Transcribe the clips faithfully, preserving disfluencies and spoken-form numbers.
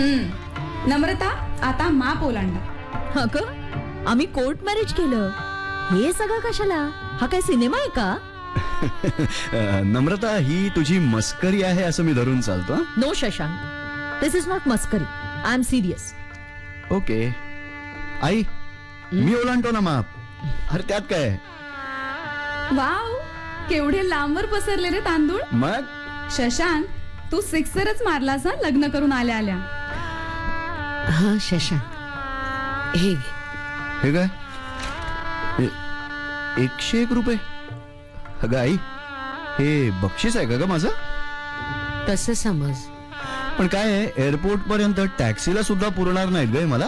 हम्म नम्रता, आता माप ओलांडा. हा का? आम्ही कोर्ट मॅरेज केलं, हे सगळं कशाला? हा काय सिनेमा आहे का? नम्रता, ही तुझी मस्करी आहे असं मी धरून चालतो. No Shashank, this is not मस्करी, I am serious. Okay I, मी ओलांडतो ना माप. अरे त्यात काय? वाव, केवढे लांबवर पसरले रे तांदूळ. मग शशांक, तू सिक्सरच मारलास ना लग्न करून आल्या आल्या. हा शशांक, हे घे. हे काय? हे एकशे एक रुपये? अगं आई, हे बक्षीस आहे का ग माझं? तसं समज. पण काय आहे, एअरपोर्ट पर्यंत टॅक्सीला सुद्धा पुरणार नाहीत ग मला.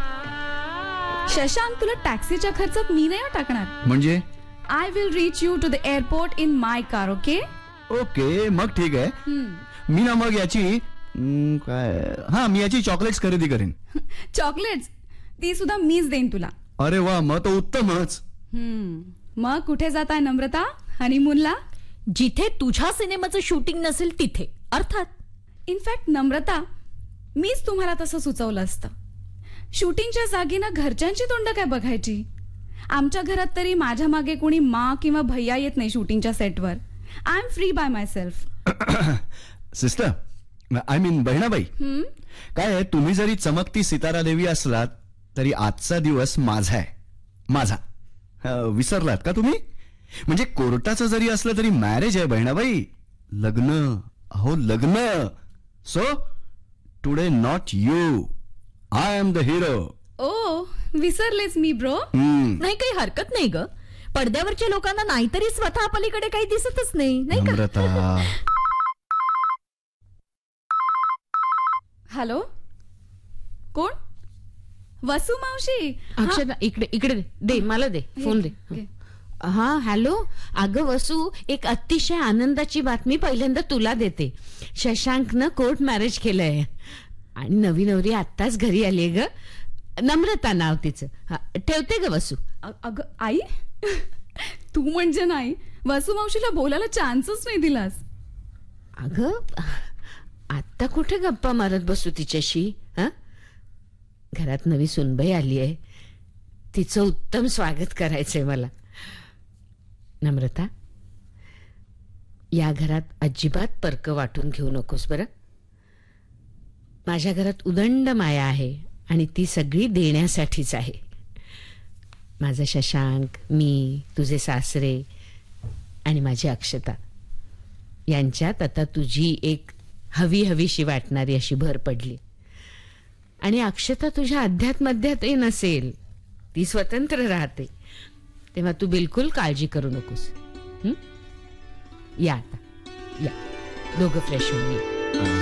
शशांक, तुला टॅक्सीच्या खर्चात मी नाही टाकणार. म्हणजे? I will reach you to the airport in my car. Okay okay, मग ठीक आहे. मी ना मग याची हम्म, काय हा मी याची चॉकलेट्स खरेदी करेन. चॉकलेट्स ती सुद्धा मीच देईन तुला. अरे वा, मग तो उत्तमच. हम्म मग कुठे जाताय नम्रता, हनीमूनला? जिथे तुझ्या सिनेमाचं शूटिंग नसेल तिथे, अर्थात. इनफॅक्ट नम्रता, मीच तुम्हाला तसं सुचवलं असतं. शूटिंगच्या जागी ना घरच्यांची तोंड काय बघायची. आमच्या घरात तरी माझ्या मागे कोणी मा किंवा भैया येत नाही शूटिंगच्या सेटवर. I am free bye my self. Sister, I mean Bahinabai, काय आहे, तुम्ही जरी चमकती सितारा देवी असलात तरी आजचा दिवस माझा आहे. माझा अं, विसरलात का तुम्ही? म्हणजे कोर्टाचं जरी असलं तरी मॅरेज आहे बहिणाबाई. लग्न, अहो लग्न. So today not you, I am the hero. O, विसरलेच me bro. नाही, काही हरकत नाही ग. पडद्यावरच्या लोकांना नाहीतरी स्वतः पलीकडे काही दिसतच नाही, नाही का? नम्रता. हॅलो, कोण? वसू मावशी. अक्षता, इकडे इकडे दे, दे मला दे फोन दे. घे. हा हॅलो, अगं वसू, एक अतिशय आनंदाची बातमी पहिल्यांदा तुला देते. शशांकनं कोर्ट मॅरेज केलंय आणि नवी नवरी आत्ताच घरी आली ग. नम्रता नाव तिचं. हा, ठेवते ग वसू. अ- अगं आई, तू म्हणजे नाही, वसू मावशीला बोलायला चान्सच नाही दिलास. अगं, आत्ता कुठे गप्पा मारत बसू तिच्याशी? हा, घरात नवी सुनबाई आली आहे, तिचं उत्तम स्वागत करायचंय मला. नम्रता, या घरात अजिबात पर्क वाटून घेऊ नकोस बरं. माझ्या घरात उदंड माया आहे आणि ती सगळी देण्यासाठीच आहे. माझा शशांक, मी, तुझे सासरे आणि माझी अक्षता यांच्यात आता तुझी एक हवी हवीशी वाटणारी अशी भर पडली. आणि अक्षता तुझ्या अध्यात्मध्यातही नसेल, ती स्वतंत्र राहते. तेव्हा तू बिलकुल काळजी करू नकोस. हं? या आता, या दोघं फ्रेश होऊन ये.